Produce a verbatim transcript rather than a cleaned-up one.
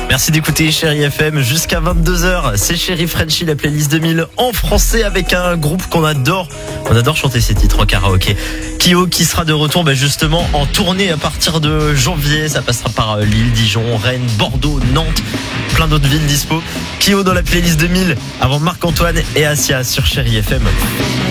Merci d'écouter Chérie F M jusqu'à vingt-deux heures. C'est Chérie Frenchy, la playlist deux mille en français avec un groupe qu'on adore. On adore chanter ces titres en karaoké. Kyo qui sera de retour bah justement en tournée à partir de janvier. Ça passera par Lille, Dijon, Rennes, Bordeaux, Nantes, plein d'autres villes dispo. Kyo dans la playlist deux mille avant Marc-Antoine et Asia sur Chérie F M.